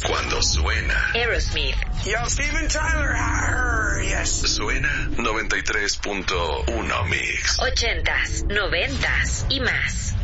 Cuando suena Aerosmith. Yo, Steven Tyler. Yes. Suena 93.1 Mix. 80s, 90s y más.